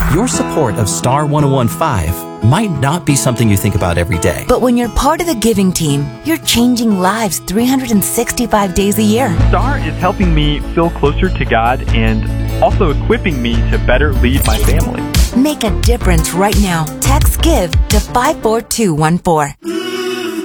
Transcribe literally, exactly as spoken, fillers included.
Your support of Star one oh one point five might not be something you think about every day. But when you're part of the giving team, you're changing lives three hundred sixty-five days a year. Star is helping me feel closer to God and also equipping me to better lead my family. Make a difference right now. Text GIVE to five four two one four.